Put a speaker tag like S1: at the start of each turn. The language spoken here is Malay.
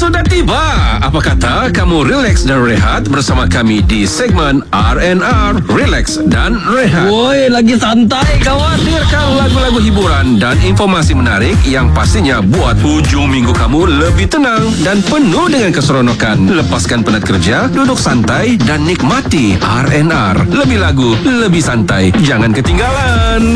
S1: sudah tiba. Apa kata kamu relax dan rehat bersama kami di segmen R&R, Relax dan Rehat.
S2: Woi, lagi santai kawan.
S1: Hadirkan lagu-lagu hiburan dan informasi menarik yang pastinya buat hujung minggu kamu lebih tenang dan penuh dengan keseronokan. Lepaskan penat kerja, duduk santai dan nikmati R&R. Lebih lagu, lebih santai. Jangan ketinggalan.